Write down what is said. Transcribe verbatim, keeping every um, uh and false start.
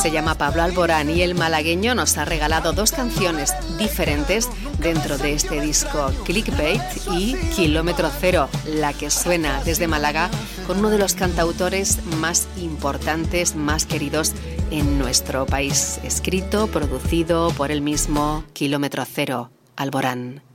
Se llama Pablo Alborán y el malagueño nos ha regalado dos canciones diferentes dentro de este disco, Clickbait y Kilómetro Cero, la que suena desde Málaga con uno de los cantautores más importantes, más queridos en nuestro país. Escrito, producido por el mismo Kilómetro Cero, Alborán.